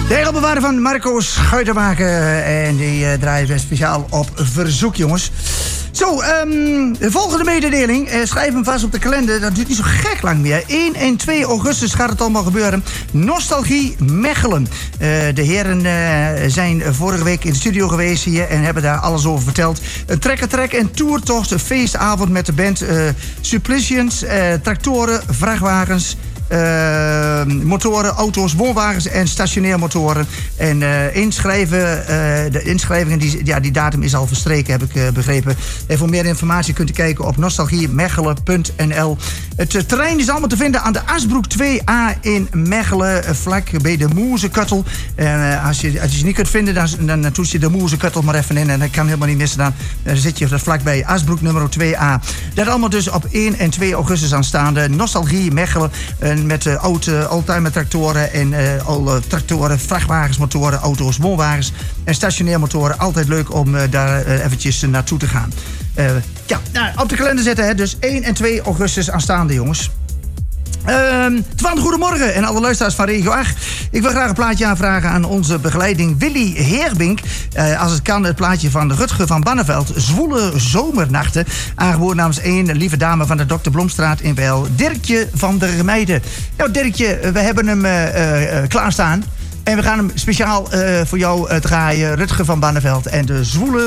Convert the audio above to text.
De hegelbewaarder van Marco Schuitenmaker. En die draait weer speciaal op verzoek, jongens. Zo, de volgende mededeling. Schrijf hem vast op de kalender. Dat duurt niet zo gek lang meer. 1 en 2 augustus gaat het allemaal gebeuren. Nostalgie Mechelen. De heren zijn vorige week in de studio geweest hier en hebben daar alles over verteld. Een trekker-trek en toertocht. Een feestavond met de band Supplicians. Tractoren, vrachtwagens. Motoren, auto's, woonwagens en stationairmotoren. En de inschrijvingen, die datum is al verstreken, heb ik begrepen. En voor meer informatie kunt u kijken op nostalgiemechelen.nl. Het terrein is allemaal te vinden aan de Asbroek 2A in Mechelen, vlak bij de Moezekuttel. Als je ze niet kunt vinden, dan toets je de Moezekuttel maar even in en dat kan helemaal niet missen. Dan zit je vlakbij Asbroek nummer 2A. Dat allemaal dus op 1 en 2 augustus aanstaande. Nostalgie Mechelen. Met oldtimer tractoren en tractoren, vrachtwagens, motoren, auto's, woonwagens en stationairmotoren. Altijd leuk om daar eventjes naartoe te gaan. Op de kalender zetten, hè. Dus 1 en 2 augustus aanstaande, jongens. Twan, goedemorgen en alle luisteraars van Regio 8. Ik wil graag een plaatje aanvragen aan onze begeleiding Willy Heerbink. Als het kan, het plaatje van Rutger van Banneveld. Zwoele zomernachten. Aangeboden namens een lieve dame van de Dr. Blomstraat in Bijl. Dirkje van der Meijden. Nou, Dirkje, we hebben hem klaarstaan. En we gaan hem speciaal voor jou draaien. Rutger van Banneveld en de Zwoele